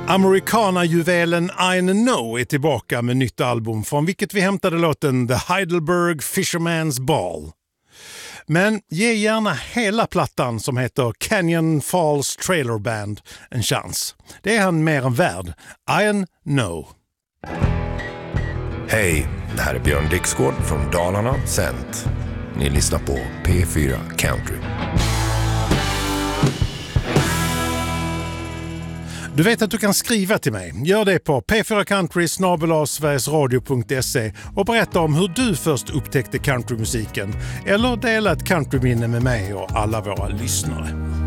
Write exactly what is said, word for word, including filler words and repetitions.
Americana-juvelen I Know är tillbaka med nytt album från vilket vi hämtade låten The Heidelberg Fisherman's Ball. Men ge gärna hela plattan som heter Canyon Falls Trailer Band en chans. Det är han mer än värd. I Know. Hej, det här är Björn Dixgård från Dalarna Cent. Ni lyssnar på P fyra Country. Du vet att du kan skriva till mig. Gör det på p fyra country snabel-a sverigesradio punkt se och berätta om hur du först upptäckte countrymusiken eller dela ett countryminne med mig och alla våra lyssnare.